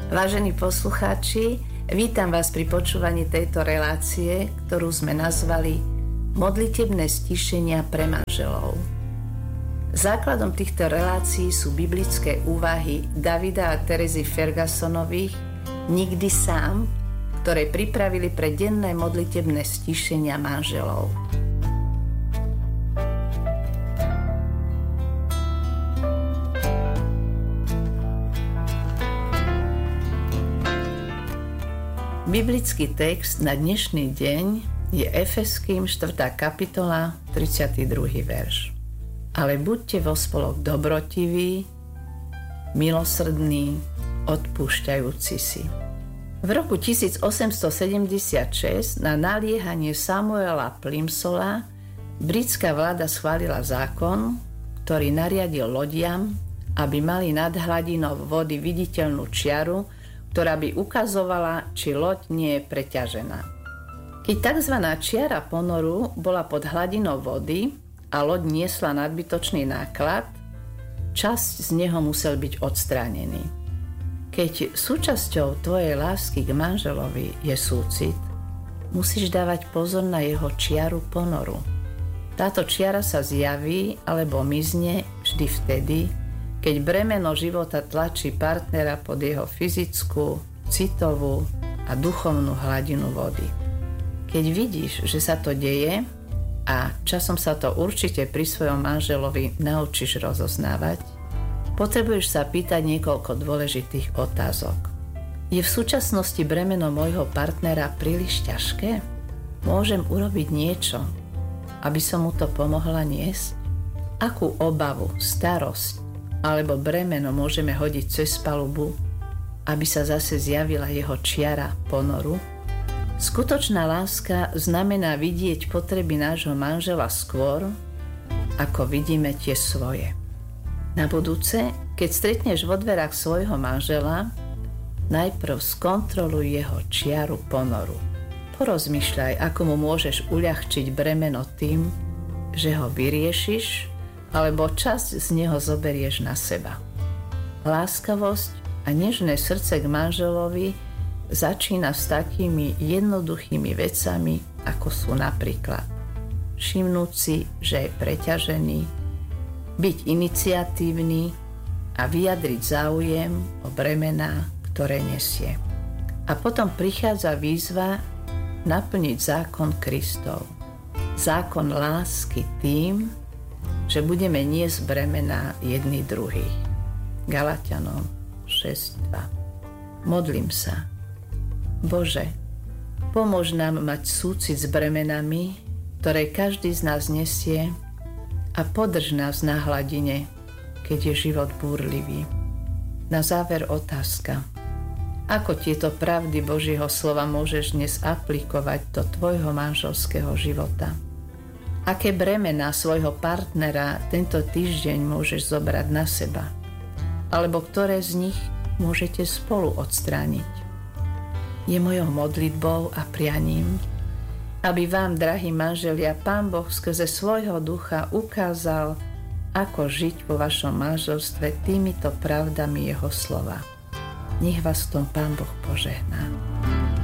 Vážení poslucháči, vítam vás pri počúvaní tejto relácie, ktorú sme nazvali Modlitebné stíšenia pre manželov. Základom týchto relácií sú biblické úvahy Davida a Terezy Fergusonových Nikdy sám, ktoré pripravili pre denné modlitebné stíšenia manželov. Biblický text na dnešný deň je Efeským 4. kapitola, 32. verš. Ale buďte vo spolok dobrotiví, milosrdní, odpúšťajúci si. V roku 1876 na naliehanie Samuela Plimsolla britská vláda schválila zákon, ktorý nariadil lodiam, aby mali nad hladinou vody viditeľnú čiaru, ktorá by ukazovala, či loď nie je preťažená. Keď tzv. Čiara ponoru bola pod hladinou vody a loď niesla nadbytočný náklad, časť z neho musel byť odstránený. Keď súčasťou tvojej lásky k manželovi je súcit, musíš dávať pozor na jeho čiaru ponoru. Táto čiara sa zjaví alebo mizne vždy vtedy, keď bremeno života tlačí partnera pod jeho fyzickú, citovú a duchovnú hladinu vody. Keď vidíš, že sa to deje a časom sa to určite pri svojom manželovi naučíš rozoznávať, potrebuješ sa pýtať niekoľko dôležitých otázok. Je v súčasnosti bremeno môjho partnera príliš ťažké? Môžem urobiť niečo, aby som mu to pomohla niesť? Akú obavu, starosť alebo bremeno môžeme hodiť cez palubu, aby sa zase zjavila jeho čiara ponoru? Skutočná láska znamená vidieť potreby nášho manžela skôr, ako vidíme tie svoje. Na budúce, keď stretneš vo dverách svojho manžela, najprv skontroluj jeho čiaru ponoru. Porozmýšľaj, ako mu môžeš uľahčiť bremeno tým, že ho vyriešiš, alebo časť z neho zoberieš na seba. Láskavosť a nežné srdce k manželovi začína s takými jednoduchými vecami, ako sú napríklad všimnúť si, že je preťažený, byť iniciatívny a vyjadriť záujem o bremená, ktoré nesie. A potom prichádza výzva naplniť zákon Kristov. Zákon lásky tým, že budeme niesť bremená jedni druhých. Galatianom 6.2. Modlím sa. Bože, pomôž nám mať súcit s bremenami, ktoré každý z nás nesie, a podrž nás na hladine, keď je život búrlivý. Na záver otázka. Ako tieto pravdy Božieho slova môžeš dnes aplikovať do tvojho manželského života? Aké bremená svojho partnera tento týždeň môžeš zobrať na seba? Alebo ktoré z nich môžete spolu odstrániť? Je mojou modlitbou a prianím, aby vám, drahí manželia, Pán Boh skrze svojho ducha ukázal, ako žiť vo vašom manželstve týmito pravdami jeho slova. Nech vás v tom Pán Boh požehná.